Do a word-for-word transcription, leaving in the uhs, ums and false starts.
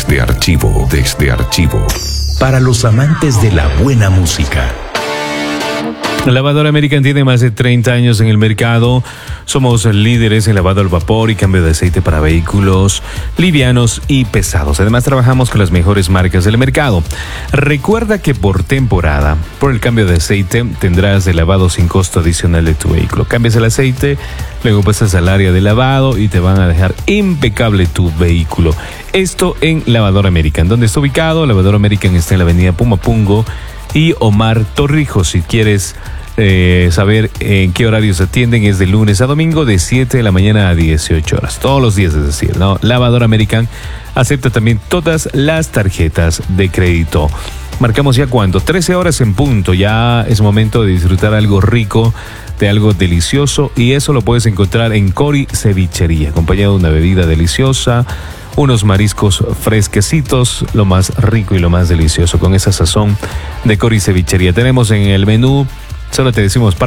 Desde archivo, desde archivo. Para los amantes de la buena música. La lavadora American tiene más de treinta años en el mercado. Somos líderes en lavado al vapor y cambio de aceite para vehículos livianos y pesados. Además, trabajamos con las mejores marcas del mercado. Recuerda que por temporada, por el cambio de aceite, tendrás el lavado sin costo adicional de tu vehículo. Cambias el aceite, luego pasas al área de lavado y te van a dejar impecable tu vehículo. Esto en Lavadora American. ¿Dónde está ubicado? Lavadora American está en la avenida Pumapungo y Omar Torrijos. Si quieres eh, saber en qué horarios atienden, es de lunes a domingo de siete de la mañana a dieciocho horas. Todos los días, es decir, ¿no? Lavadora American acepta también todas las tarjetas de crédito. Marcamos ya cuánto, trece horas en punto. Ya es momento de disfrutar algo rico, de algo delicioso, y eso lo puedes encontrar en Cori Cevichería, acompañado de una bebida deliciosa, unos mariscos fresquecitos, lo más rico y lo más delicioso con esa sazón de Cori Cevichería. Tenemos en el menú, solo te decimos